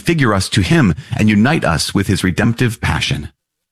configure us to him and unite us with his redemptive passion.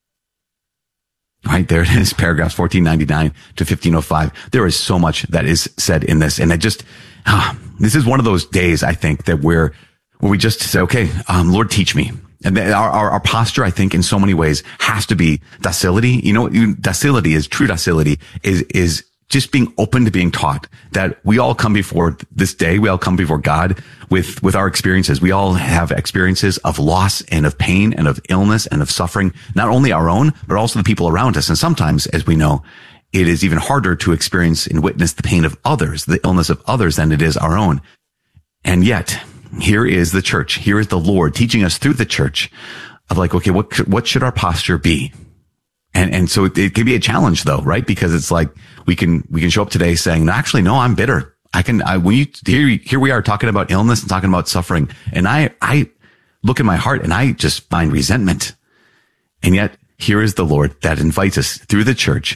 Right there it is, paragraphs 1499 to 1505. There is so much that is said in this. And this is one of those days, I think, that where we just say, okay, Lord, teach me. And our posture, I think, in so many ways has to be docility. True docility is just being open to being taught, that we all come before this day. We all come before God with our experiences. We all have experiences of loss and of pain and of illness and of suffering, not only our own, but also the people around us. And sometimes, as we know, it is even harder to experience and witness the pain of others, the illness of others, than it is our own. And yet, here is the church. Here is the Lord teaching us through the church of like, okay, what should our posture be? And so it can be a challenge though, right? Because it's like, we can show up today saying, actually, no, I'm bitter. Here we are talking about illness and talking about suffering. And I look in my heart and I just find resentment. And yet here is the Lord that invites us through the church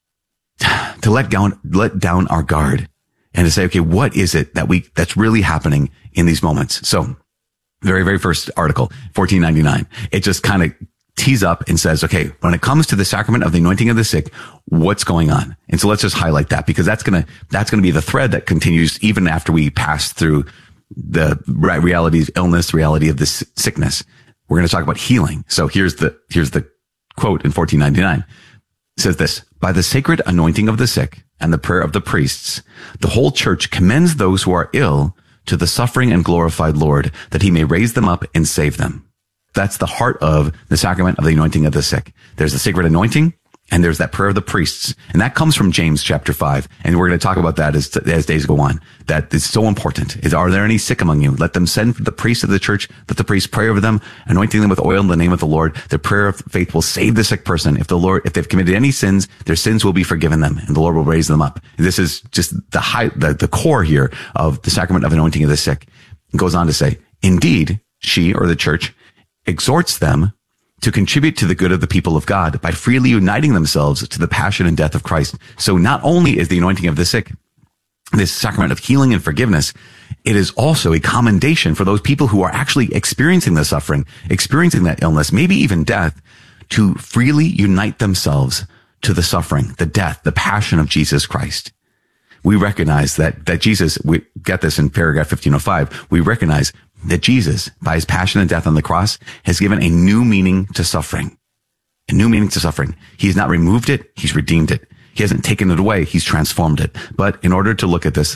to let down our guard and to say, okay, what is it that's really happening in these moments? So very, very first article, 1499, it just kind of tees up and says, okay, when it comes to the sacrament of the anointing of the sick, what's going on? And so let's just highlight that, because that's going to be the thread that continues even after we pass through the reality of illness, reality of this sickness. We're going to talk about healing. So here's the quote in 1499. It says this: by the sacred anointing of the sick and the prayer of the priests, the whole church commends those who are ill to the suffering and glorified Lord, that he may raise them up and save them. That's the heart of the sacrament of the anointing of the sick. There's the sacred anointing, and there's that prayer of the priests. And that comes from James chapter 5. And we're going to talk about that as days go on. That is so important. Are there any sick among you? Let them send for the priests of the church. Let the priests pray over them, anointing them with oil in the name of the Lord. The prayer of faith will save the sick person. If they've committed any sins, their sins will be forgiven them, and the Lord will raise them up. This is just the core here of the sacrament of anointing of the sick. It goes on to say, indeed, she, or the church, exhorts them to contribute to the good of the people of God by freely uniting themselves to the passion and death of Christ. So not only is the anointing of the sick this sacrament of healing and forgiveness, it is also a commendation for those people who are actually experiencing the suffering, experiencing that illness, maybe even death, to freely unite themselves to the suffering, the death, the passion of Jesus Christ. We recognize that Jesus, we get this in paragraph 1505, we recognize that Jesus, by his passion and death on the cross, has given a new meaning to suffering. A new meaning to suffering. He has not removed it, he's redeemed it. He hasn't taken it away, he's transformed it. But in order to look at this,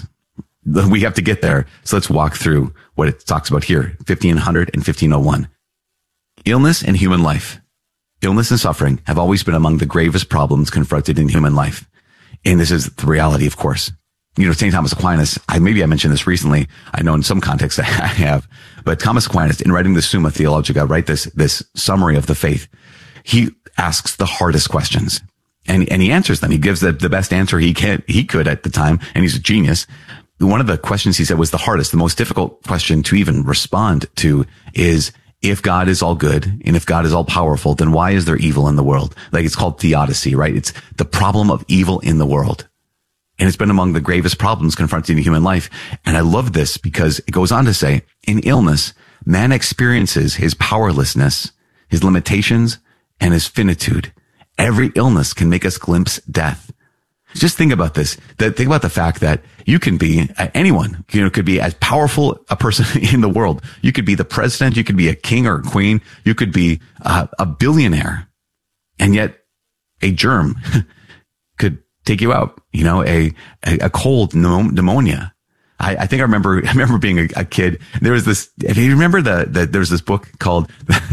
we have to get there. So let's walk through what it talks about here, 1500 and 1501. Illness and human life. Illness and suffering have always been among the gravest problems confronted in human life. And this is the reality, of course. St. Thomas Aquinas, maybe I mentioned this recently. I know in some contexts I have, but Thomas Aquinas, in writing the Summa Theologica, this summary of the faith, he asks the hardest questions and he answers them. He gives the best answer he could at the time. And he's a genius. One of the questions he said was the hardest, the most difficult question to even respond to is, if God is all good and if God is all powerful, then why is there evil in the world? Like, it's called theodicy, right? It's the problem of evil in the world. And it's been among the gravest problems confronting human life. And I love this because it goes on to say, in illness, man experiences his powerlessness, his limitations, and his finitude. Every illness can make us glimpse death. Just think about this. Think about the fact that you can be anyone, could be as powerful a person in the world. You could be the president. You could be a king or a queen. You could be a billionaire. And yet a germ could take you out, a cold pneumonia. I think I remember being a kid. There was this, if you remember there was this book called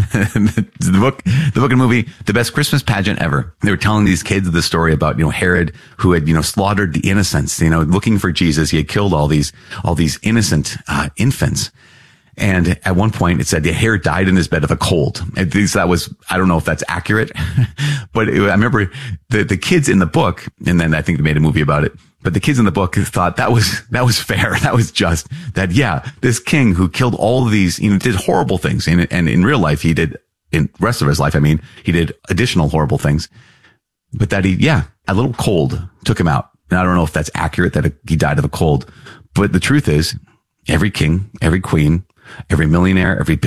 the book and movie, The Best Christmas Pageant Ever. They were telling these kids the story about, Herod, who had, slaughtered the innocents, looking for Jesus. He had killed all these innocent, infants. And at one point it said Herod died in his bed of a cold. At least that was, I don't know if that's accurate, but I remember the kids in the book, and then I think they made a movie about it. But the kids in the book thought that was fair. That was just that. Yeah, this king who killed all of these, did horrible things. And in real life, he did, in the rest of his life, he did additional horrible things. But that a little cold took him out. And I don't know if that's accurate that he died of a cold. But the truth is, every king, every queen, every millionaire, every